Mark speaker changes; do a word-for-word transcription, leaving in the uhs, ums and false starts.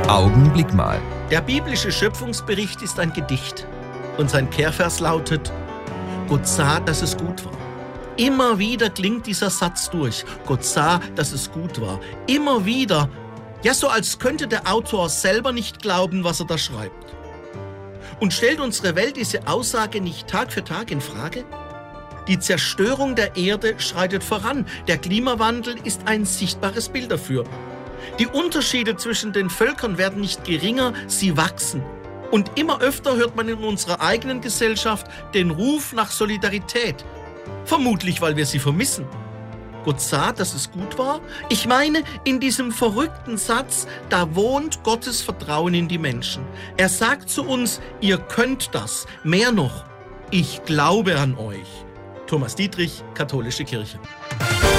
Speaker 1: Augenblick mal.
Speaker 2: Der biblische Schöpfungsbericht ist ein Gedicht und sein Kehrvers lautet: Gott sah, dass es gut war. Immer wieder klingt dieser Satz durch. Gott sah, dass es gut war. Immer wieder. Ja, so als könnte der Autor selber nicht glauben, was er da schreibt. Und stellt unsere Welt diese Aussage nicht Tag für Tag in Frage? Die Zerstörung der Erde schreitet voran. Der Klimawandel ist ein sichtbares Bild dafür. Die Unterschiede zwischen den Völkern werden nicht geringer, sie wachsen. Und immer öfter hört man in unserer eigenen Gesellschaft den Ruf nach Solidarität. Vermutlich, weil wir sie vermissen. Gott sah, dass es gut war. Ich meine, in diesem verrückten Satz, da wohnt Gottes Vertrauen in die Menschen. Er sagt zu uns, ihr könnt das. Mehr noch, ich glaube an euch. Thomas Dietrich, Katholische Kirche.